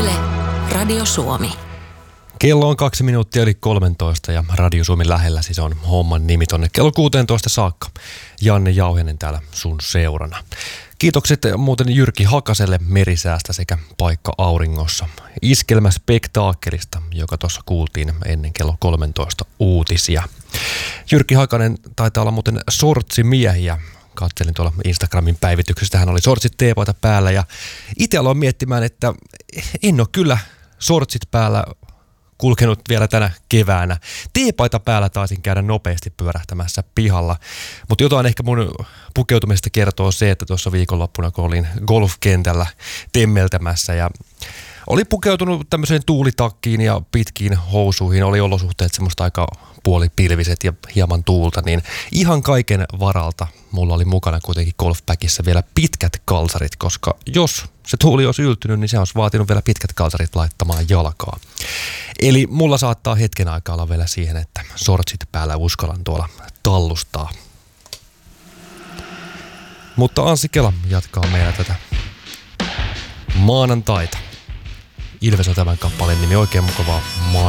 Yle, Radio Suomi. Kello on 2 minuuttia yli 13 ja Radio Suomi lähellä siis on homman nimi tonne kello 16 saakka. Janne Jauhinen täällä sun seurana. Kiitokset muuten Jyrki Hakaselle Merisäästä sekä Paikka Auringossa iskelmäspektaakkelista, joka tuossa kuultiin ennen kello 13 uutisia. Jyrki Hakanen taitaa olla muuten sortsimiehiä. Katselin tuolla Instagramin päivityksestä, hän oli sortsit teepaita päällä ja itse aloin miettimään, että en ole kyllä sortsit päällä kulkenut vielä tänä keväänä. Teepaita päällä taisin käydä nopeasti pyörähtämässä pihalla, mutta jotain ehkä mun pukeutumisesta kertoo se, että tuossa viikonloppuna kun olin golfkentällä temmeltämässä ja oli pukeutunut tämmöiseen tuulitakkiin ja pitkiin housuihin, oli olosuhteet semmoista aika puolipilviset ja hieman tuulta, niin ihan kaiken varalta mulla oli mukana kuitenkin golfpäkissä vielä pitkät kalsarit, koska jos se tuuli olisi yltynyt, niin se olisi vaatinut vielä pitkät kalsarit laittamaan jalkaa. Eli mulla saattaa hetken aikaa olla vielä siihen, että sortsit päällä uskallan tuolla tallustaa. Mutta Anssi Kela jatkaa meillä tätä maanantaita. Ilves on tämän kappaleen nimi, oikein mukavaa